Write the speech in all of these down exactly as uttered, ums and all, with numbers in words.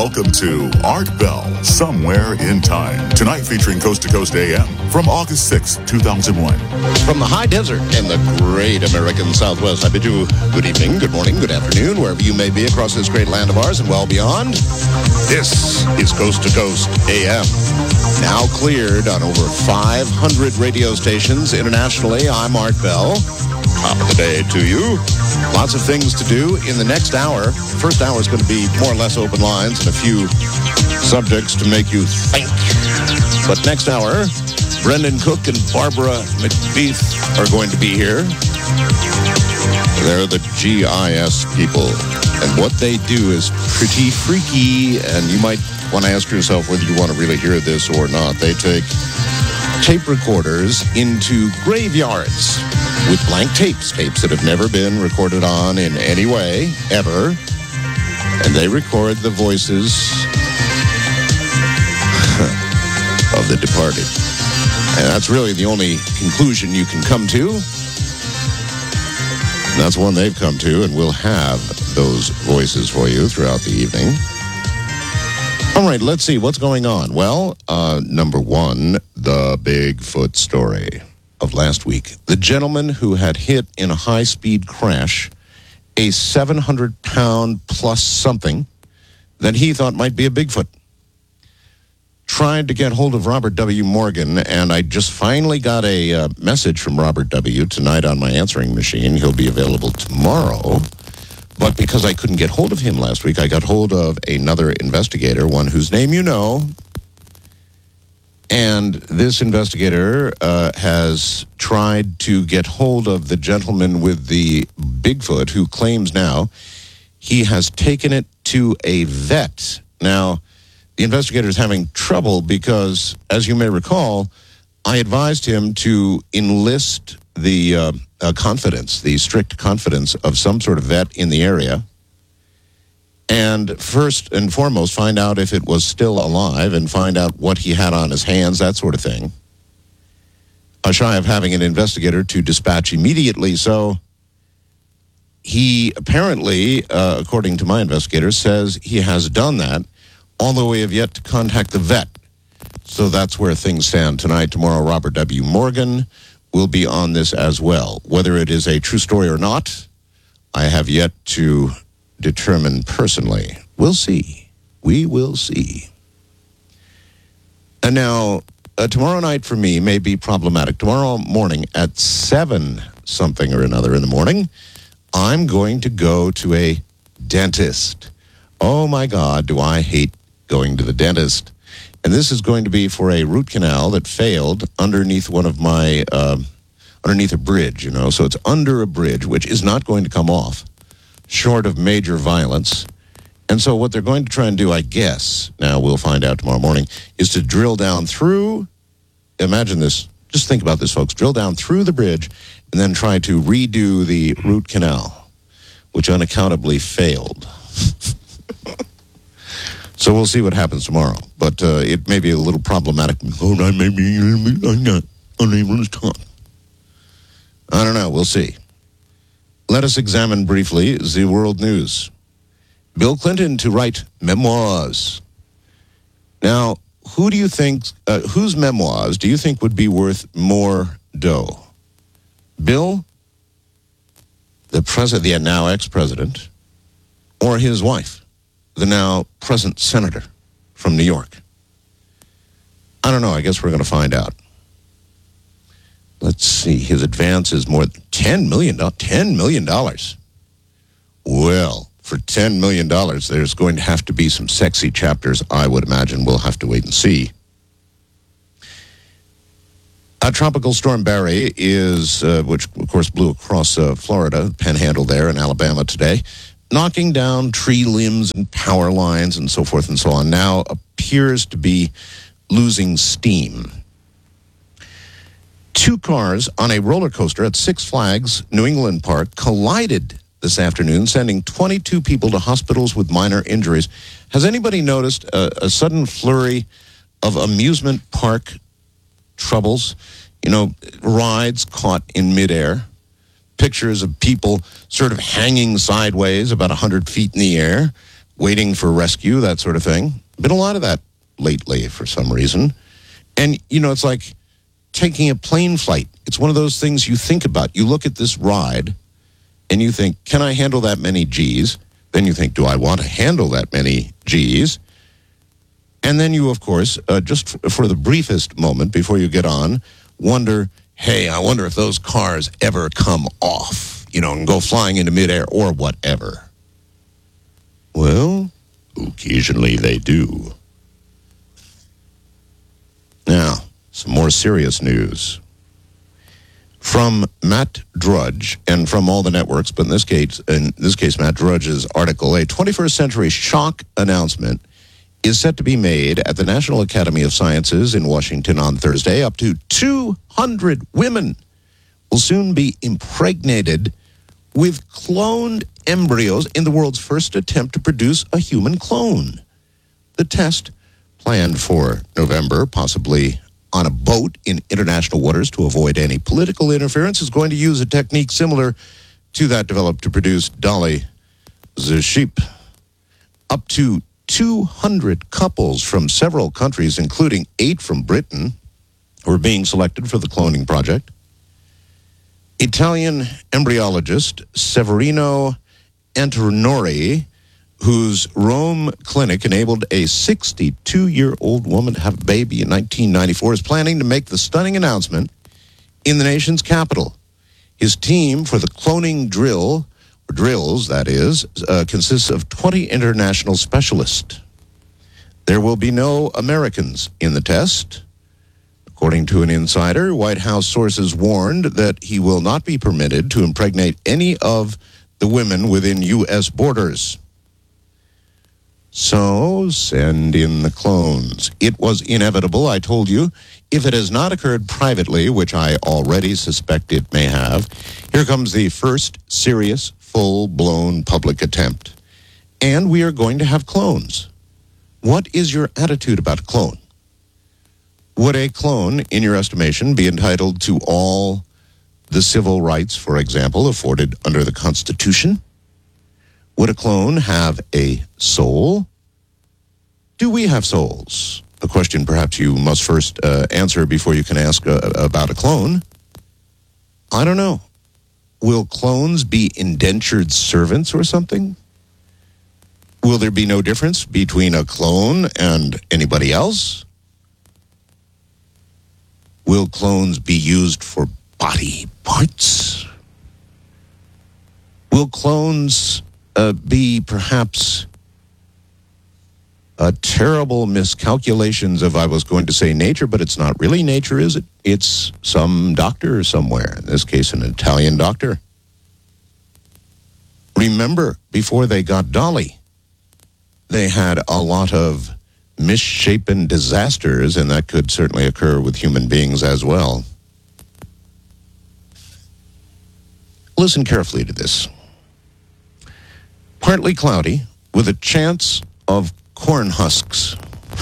Welcome to Art Bell, Somewhere in Time. Tonight featuring Coast to Coast A M from August sixth, two thousand one. From the high desert in the great American Southwest, I bid you good evening, good morning, good afternoon, wherever you may be across this great land of ours and well beyond. This is Coast to Coast A M. Now cleared on over five hundred radio stations internationally. I'm Art Bell. Top of the day to you. Lots of things to do in the next hour. First hour is going to be more or less open lines and a few subjects to make you think. But next hour, Brendan Cook and Barbara McBeath are going to be here. They're the G I S people. And what they do is pretty freaky. And you might want to ask yourself whether you want to really hear this or not. They take tape recorders into graveyards with blank tapes, tapes that have never been recorded on in any way, ever. And they record the voices of the departed. And that's really the only conclusion you can come to. And that's one they've come to, and we'll have those voices for you throughout the evening. All right, let's see what's going on. Well, uh, number one, the Bigfoot story of last week. The gentleman who had hit in a high-speed crash a seven hundred pound plus something that he thought might be a Bigfoot. Tried to get hold of Robert W. Morgan, and I just finally got a uh, message from Robert W. tonight on my answering machine. He'll be available tomorrow. But because I couldn't get hold of him last week, I got hold of another investigator, one whose name you know. And this investigator uh, has tried to get hold of the gentleman with the Bigfoot who claims now he has taken it to a vet. Now, the investigator is having trouble because, as you may recall, I advised him to enlist the uh, uh, confidence, the strict confidence of some sort of vet in the area, and first and foremost find out if it was still alive and find out what he had on his hands, that sort of thing. Uh, shy of having an investigator to dispatch immediately, so he apparently, uh, according to my investigator, says he has done that, although we have yet to contact the vet. So that's where things stand tonight. Tomorrow, Robert W. Morgan will be on this as well. Whether it is a true story or not, I have yet to determine personally. We'll see. We will see. And now, uh, tomorrow night for me may be problematic. Tomorrow morning at seven something or another in the morning, I'm going to go to a dentist. Oh my God, do I hate going to the dentist. And this is going to be for a root canal that failed underneath one of my, uh, underneath a bridge, you know. So it's under a bridge, which is not going to come off, short of major violence. And so what they're going to try and do, I guess, now we'll find out tomorrow morning, is to drill down through, imagine this, just think about this, folks, drill down through the bridge and then try to redo the root canal, which unaccountably failed. So we'll see what happens tomorrow. But uh, it may be a little problematic. Oh, I may be I'm not unable to talk. I don't know. We'll see. Let us examine briefly the world news. Bill Clinton to write memoirs. Now, who do you think, uh, whose memoirs do you think would be worth more dough? Bill, the president, the now ex-president, or his wife? The now present senator from New York? I don't know. I guess we're going to find out. Let's see. His advance is more than ten million dollars. ten million dollars. Well, for ten million dollars, there's going to have to be some sexy chapters, I would imagine. We'll have to wait and see. A tropical storm Barry is, uh, which of course blew across uh, Florida, panhandle there in Alabama today, knocking down tree limbs and power lines and so forth and so on, now appears to be losing steam. Two cars on a roller coaster at Six Flags New England Park collided this afternoon, sending twenty-two people to hospitals with minor injuries. Has anybody noticed a, a sudden flurry of amusement park troubles? You know, rides caught in midair. Pictures of people sort of hanging sideways about one hundred feet in the air waiting for rescue, that sort of thing. Been a lot of that lately for some reason. And, you know, it's like taking a plane flight. It's one of those things you think about. You look at this ride and you think, can I handle that many G's? Then you think, do I want to handle that many G's? And then you, of course, uh, just f- for the briefest moment before you get on, wonder, hey, I wonder if those cars ever come off, you know, and go flying into midair or whatever. Well, occasionally they do. Now, some more serious news. From Matt Drudge and from all the networks, but in this case, in this case, Matt Drudge's article, a twenty-first century shock announcement is set to be made at the National Academy of Sciences in Washington on Thursday. Up to two hundred women will soon be impregnated with cloned embryos in the world's first attempt to produce a human clone. The test, planned for November, possibly on a boat in international waters to avoid any political interference, is going to use a technique similar to that developed to produce Dolly the sheep. Up to two hundred couples from several countries, including eight from Britain, were being selected for the cloning project. Italian embryologist Severino Antonori, whose Rome clinic enabled a sixty-two-year-old woman to have a baby in nineteen ninety-four, is planning to make the stunning announcement in the nation's capital. His team for the cloning drill, or drills, that is, uh, consists of twenty international specialists. There will be no Americans in the test. According to an insider, White House sources warned that he will not be permitted to impregnate any of the women within U S borders. So, send in the clones. It was inevitable, I told you. If it has not occurred privately, which I already suspect it may have, here comes the first serious, full-blown public attempt. And we are going to have clones. What is your attitude about a clone? Would a clone, in your estimation, be entitled to all the civil rights, for example, afforded under the Constitution? Would a clone have a soul? Do we have souls? A question perhaps you must first uh, answer before you can ask uh, about a clone. I don't know. Will clones be indentured servants or something? Will there be no difference between a clone and anybody else? Will clones be used for body parts? Will clones uh, be perhaps a terrible miscalculations of, I was going to say nature, but it's not really nature, is it? It's some doctor somewhere, in this case an Italian doctor. Remember, before they got Dolly, they had a lot of misshapen disasters, and that could certainly occur with human beings as well. Listen carefully to this. Partly cloudy, with a chance of corn husks.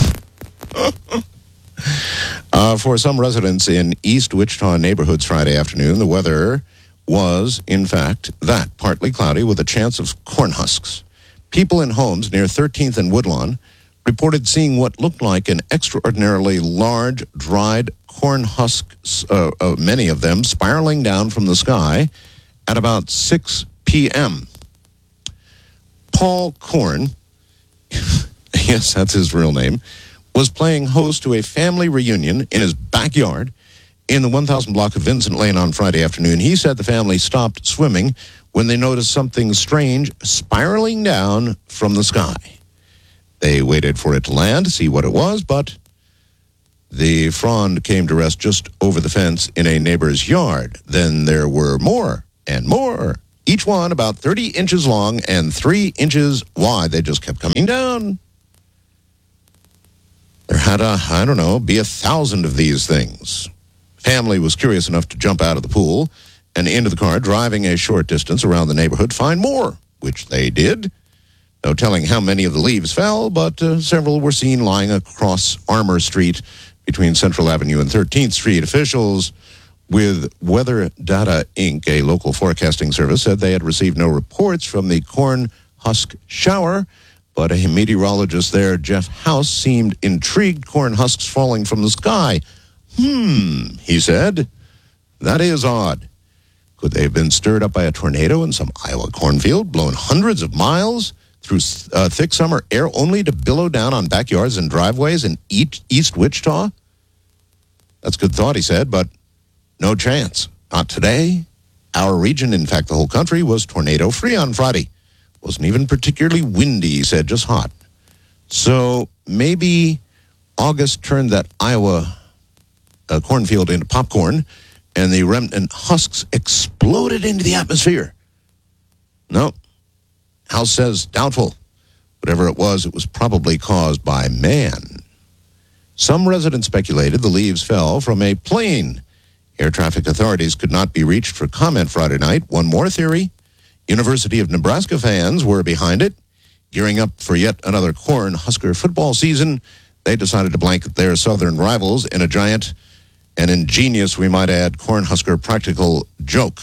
uh, for some residents in East Wichita neighborhoods Friday afternoon, the weather was, in fact, that, partly cloudy with a chance of corn husks. People in homes near thirteenth and Woodlawn reported seeing what looked like an extraordinarily large, dried corn husks, uh, uh, many of them spiraling down from the sky at about six p.m. Paul Korn, yes, that's his real name, was playing host to a family reunion in his backyard in the one thousand block of Vincent Lane on Friday afternoon. He said the family stopped swimming when they noticed something strange spiraling down from the sky. They waited for it to land to see what it was, but the frond came to rest just over the fence in a neighbor's yard. Then there were more and more, each one about thirty inches long and three inches wide. They just kept coming down. There had a, I don't know, be a thousand of these things. Family was curious enough to jump out of the pool and into the car, driving a short distance around the neighborhood, find more, which they did. No telling how many of the leaves fell, but uh, several were seen lying across Armour Street between Central Avenue and thirteenth Street. Officials with Weather Data Incorporated, a local forecasting service, said they had received no reports from the corn husk shower, But a meteorologist there, Jeff House, seemed intrigued. Corn husks falling from the sky. Hmm, he said. That is odd. Could they have been stirred up by a tornado in some Iowa cornfield, blown hundreds of miles through uh, thick summer air only to billow down on backyards and driveways in East, East Wichita? That's a good thought, he said, but no chance. Not today. Our region, in fact, the whole country, was tornado-free on Friday. Wasn't even particularly windy, he said, just hot. So maybe August turned that Iowa uh, cornfield into popcorn, and the remnant husks exploded into the atmosphere. No. House says doubtful. Whatever it was, it was probably caused by man. Some residents speculated the leaves fell from a plane. Air traffic authorities could not be reached for comment Friday night. One more theory. University of Nebraska fans were behind it. Gearing up for yet another Corn Husker football season, they decided to blanket their southern rivals in a giant and ingenious, we might add, Corn Husker practical joke.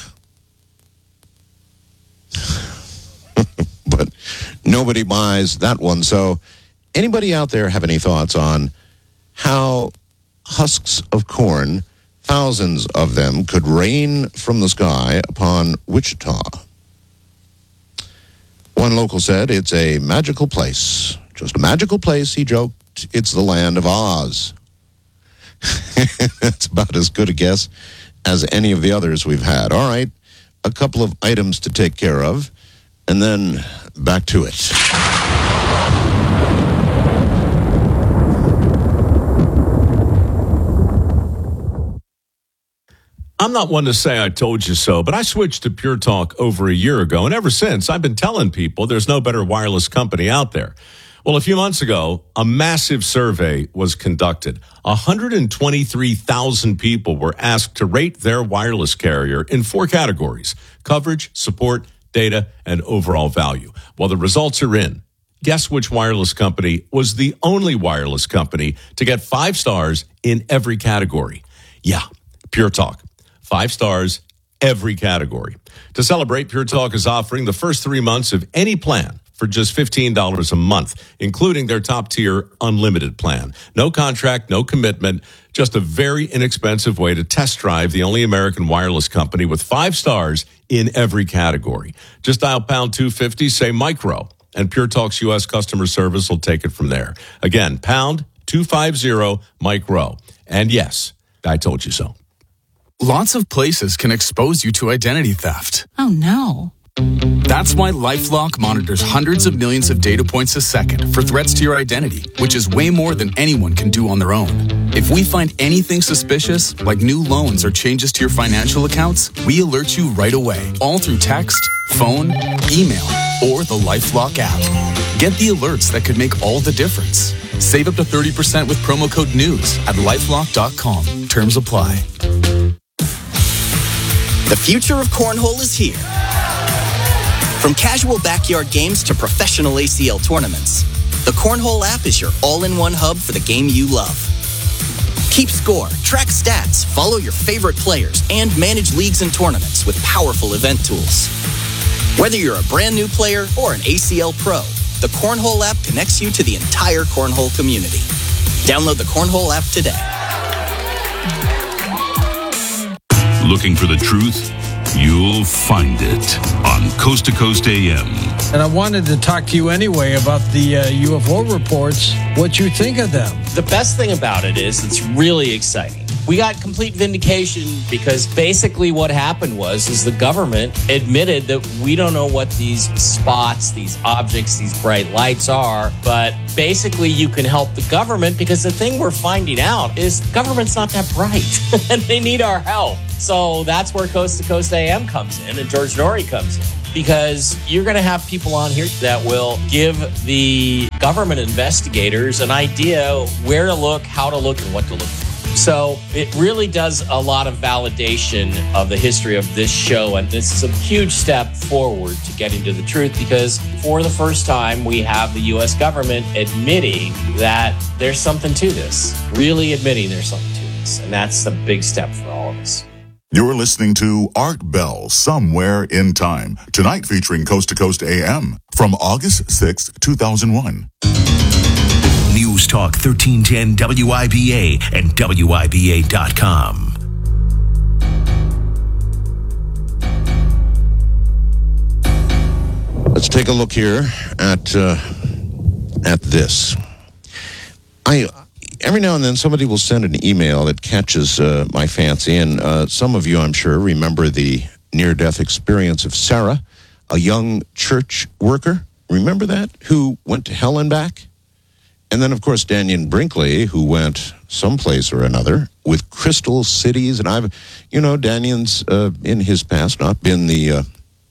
But nobody buys that one. So anybody out there have any thoughts on how husks of corn, thousands of them, could rain from the sky upon Wichita? One local said, it's a magical place. Just a magical place, he joked. It's the land of Oz. That's about as good a guess as any of the others we've had. All right, a couple of items to take care of, and then back to it. I'm not one to say I told you so, but I switched to Pure Talk over a year ago, and ever since, I've been telling people there's no better wireless company out there. Well, a few months ago, a massive survey was conducted. one hundred twenty-three thousand people were asked to rate their wireless carrier in four categories: coverage, support, data, and overall value. Well, the results are in. Guess which wireless company was the only wireless company to get five stars in every category? Yeah, Pure Talk. Five stars, every category. To celebrate, Pure Talk is offering the first three months of any plan for just fifteen dollars a month, including their top-tier unlimited plan. No contract, no commitment, just a very inexpensive way to test drive the only American wireless company with five stars in every category. Just dial pound two fifty, say micro, and Pure Talk's U S customer service will take it from there. Again, pound two fifty, micro. And yes, I told you so. Lots of places can expose you to identity theft. Oh, no. That's why LifeLock monitors hundreds of millions of data points a second for threats to your identity, which is way more than anyone can do on their own. If we find anything suspicious, like new loans or changes to your financial accounts, we alert you right away, all through text, phone, email, or the LifeLock app. Get the alerts that could make all the difference. Save up to thirty percent with promo code NEWS at lifelock dot com. Terms apply. The future of cornhole is here. From casual backyard games to professional A C L tournaments, the Cornhole app is your all-in-one hub for the game you love. Keep score, track stats, follow your favorite players, and manage leagues and tournaments with powerful event tools. Whether you're a brand new player or an A C L pro, the Cornhole app connects you to the entire cornhole community. Download the Cornhole app today. Looking for the truth? You'll find it on Coast to Coast A M. And I wanted to talk to you anyway about the uh, U F O reports, what you think of them. The best thing about it is it's really exciting. We got complete vindication because basically what happened was is the government admitted that we don't know what these spots, these objects, these bright lights are, but basically you can help the government because the thing we're finding out is the government's not that bright and they need our help. So that's where Coast to Coast A M comes in and George Norrie comes in. Because you're going to have people on here that will give the government investigators an idea where to look, how to look, and what to look for. So it really does a lot of validation of the history of this show. And this is a huge step forward to getting to the truth because for the first time, we have the U S government admitting that there's something to this, really admitting there's something to this. And that's a big step for all of us. You're listening to Art Bell, Somewhere in Time. Tonight featuring Coast to Coast A M from August sixth, two thousand one. News Talk thirteen ten W I B A and W I B A dot com. Let's take a look here at uh, at this. I every now and then somebody will send an email that catches uh, my fancy, and uh, some of you, I'm sure, remember the near-death experience of Sarah, a young church worker. Remember that? Who went to hell and back? And then, of course, Daniel Brinkley, who went someplace or another with Crystal Cities. And I've, you know, Daniel's uh, in his past not been the uh,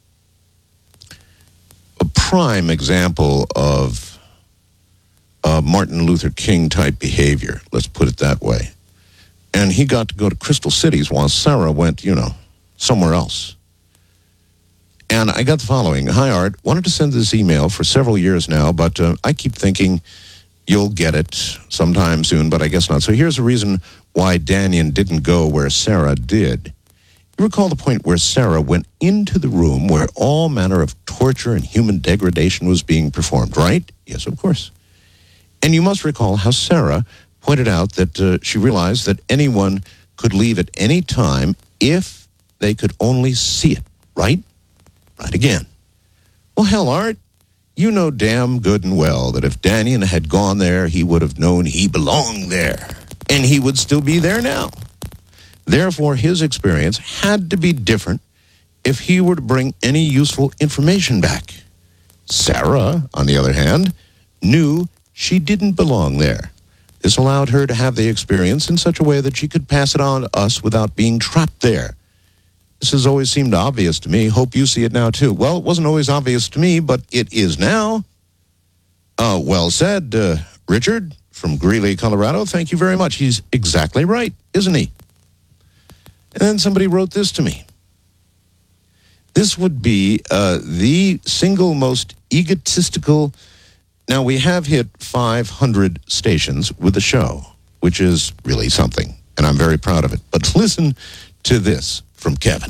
a prime example of uh, Martin Luther King type behavior. Let's put it that way. And he got to go to Crystal Cities while Sarah went, you know, somewhere else. And I got the following. Hi, Art. Wanted to send this email for several years now, but uh, I keep thinking you'll get it sometime soon, but I guess not. So here's the reason why Daniel didn't go where Sarah did. You recall the point where Sarah went into the room where all manner of torture and human degradation was being performed, right? Yes, of course. And you must recall how Sarah pointed out that uh, she realized that anyone could leave at any time if they could only see it, right? Right again. Well, hell, Art, you know damn good and well that if Daniel had gone there, he would have known he belonged there. And he would still be there now. Therefore, his experience had to be different if he were to bring any useful information back. Sarah, on the other hand, knew she didn't belong there. This allowed her to have the experience in such a way that she could pass it on to us without being trapped there. This has always seemed obvious to me. Hope you see it now, too. Well, it wasn't always obvious to me, but it is now. Uh, well said, uh, Richard from Greeley, Colorado. Thank you very much. He's exactly right, isn't he? And then somebody wrote this to me. This would be uh, the single most egotistical. Now, we have hit five hundred stations with the show, which is really something, and I'm very proud of it. But listen to this from Kevin.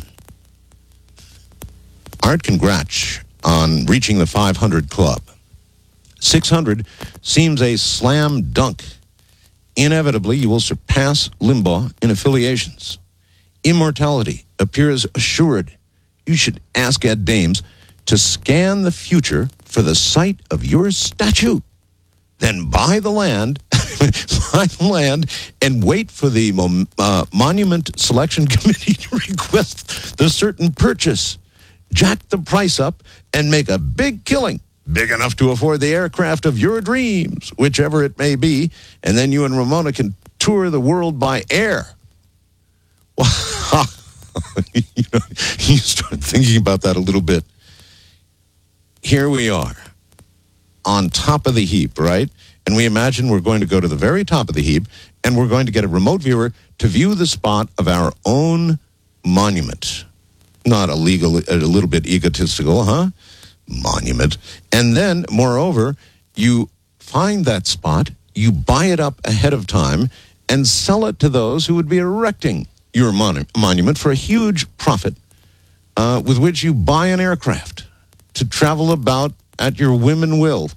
Art, congrats on reaching the five hundred club. six hundred seems a slam dunk. Inevitably, you will surpass Limbaugh in affiliations. Immortality appears assured. You should ask Ed Dames to scan the future for the site of your statue. Then buy the land, buy the land, and wait for the mom, uh, Monument Selection Committee to request the certain purchase. Jack the price up and make a big killing, big enough to afford the aircraft of your dreams, whichever it may be, and then you and Ramona can tour the world by air. Well, you know, you start thinking about that a little bit. Here we are, on top of the heap, right? And we imagine we're going to go to the very top of the heap, and we're going to get a remote viewer to view the spot of our own monument. Not a, legal, a little bit egotistical, huh? Monument. And then, moreover, you find that spot, you buy it up ahead of time, and sell it to those who would be erecting your mon- monument for a huge profit, uh, with which you buy an aircraft to travel about at your whim and will.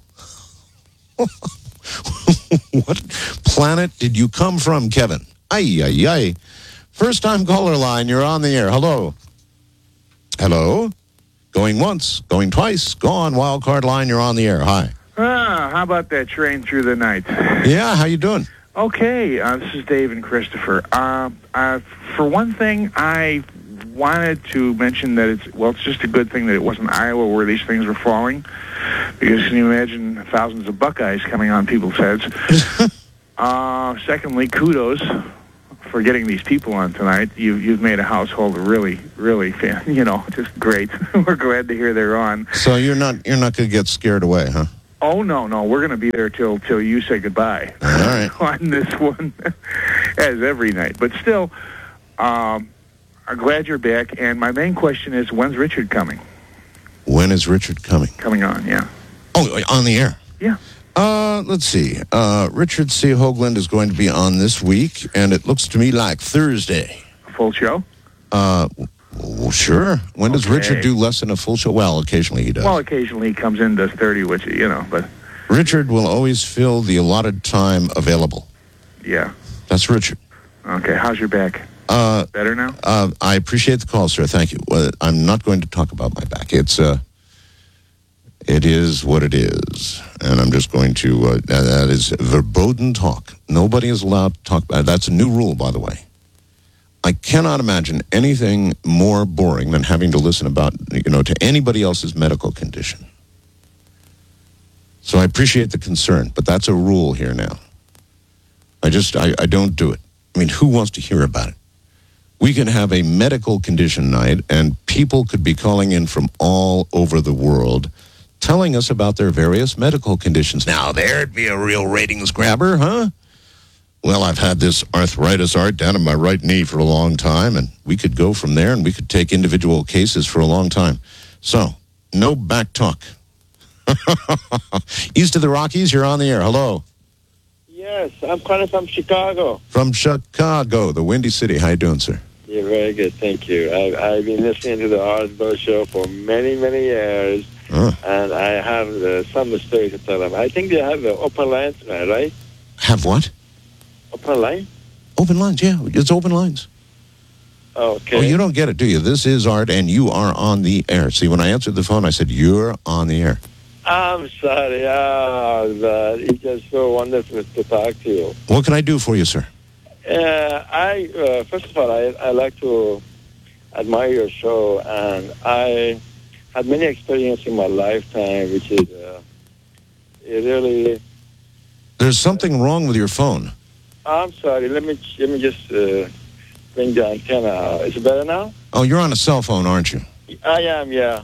What planet did you come from, Kevin? Ay, ay, ay. First time caller line, you're on the air. Hello. Hello. Going once, going twice. Go on, wild card line, you're on the air. Hi. Ah, how about that train through the night? Yeah, how you doing? Okay, uh, this is Dave and Christopher. Uh, uh, for one thing, I wanted to mention that it's, well, it's just a good thing that it wasn't Iowa where these things were falling, because can you imagine thousands of Buckeyes coming on people's heads? uh, secondly, kudos for getting these people on tonight. You, you've made a household really, really, you know, just great. We're glad to hear they're on. So you're not you're not going to get scared away, huh? Oh, no, no. We're going to be there till till you say goodbye. All right. On this one, as every night. But still, um, I'm glad you're back. And my main question is, when's Richard coming? When is Richard coming? Coming on, yeah. Oh, on the air? Yeah. Uh, let's see. Uh, Richard C. Hoagland is going to be on this week, and it looks to me like Thursday. A full show? Uh, well, sure. When does Okay. Richard do less than a full show? Well, occasionally he does. Well, occasionally he comes in and does thirty, which, you know, but Richard will always fill the allotted time available. yeah. That's Richard. Okay, how's your back? Uh, Better now? uh, I appreciate the call, sir. Thank you. Well, I'm not going to talk about my back. It's uh, it is what it is, and I'm just going to. Uh, that is verboten talk. Nobody is allowed to talk about. That's a new rule, by the way. I cannot imagine anything more boring than having to listen about, you know, to anybody else's medical condition. So I appreciate the concern, but that's a rule here now. I just, I, I don't do it. I mean, who wants to hear about it? We can have a medical condition night, and people could be calling in from all over the world telling us about their various medical conditions. Now, there'd be a real ratings grabber, huh? Well, I've had this arthritis art down in my right knee for a long time, and we could go from there, and we could take individual cases for a long time. So, no back talk. East of the Rockies, you're on the air. Hello. Yes, I'm calling from Chicago. From Chicago, the Windy City. How you doing, sir? Yeah, very good, thank you. I've, I've been listening to the Art Bell Show for many, many years, Uh, and I have uh, some stories to tell them. I think they have the open line tonight, right? have what? Open line? Open lines, yeah. It's open lines. Okay. Oh, you don't get it, do you? This is Art, and you are on the air. See, when I answered the phone, I said, you're on the air. I'm sorry. Oh, but it's just so wonderful to talk to you. What can I do for you, sir? Uh, I uh, first of all, I, I like to admire your show, and I had many experiences in my lifetime, which is uh, it really. There's something wrong with your phone. I'm sorry. Let me let me just uh, bring the antenna out. Is it better now? Oh, you're on a cell phone, aren't you? I am. Yeah.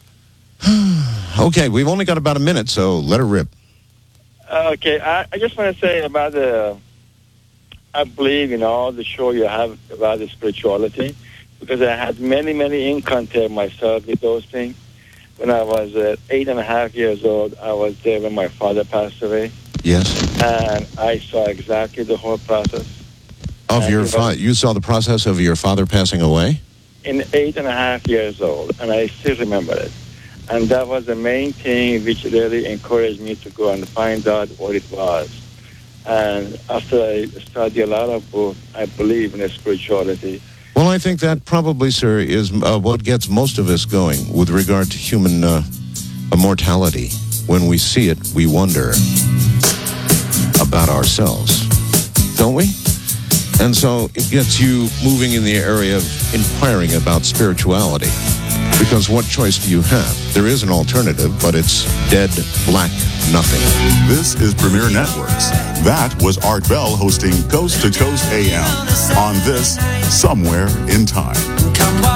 Okay, we've only got about a minute, so let her rip. Okay. I, I just want to say about the. I believe in all the show you have about the spirituality, because I had many, many encounters myself with those things. When I was uh, eight and a half years old, I was there when my father passed away. Yes. And I saw exactly the whole process. Of And your if I- father, you saw the process of your father passing away? In eight and a half years old, and I still remember it. And that was the main thing which really encouraged me to go and find out what it was. And after I studied a lot of books, I believe in the spirituality. Well, I think that probably, sir, is uh, what gets most of us going with regard to human uh, immortality. When we see it, we wonder about ourselves, don't we? And so it gets you moving in the area of inquiring about spirituality. Because what choice do you have? There is an alternative, but it's dead, black, nothing. This is Premier Networks. That was Art Bell hosting Coast to Coast A M on this Somewhere in Time.